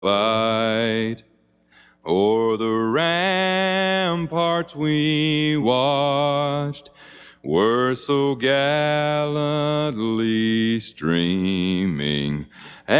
light. O'er the ramparts we watched were so gallantly streaming,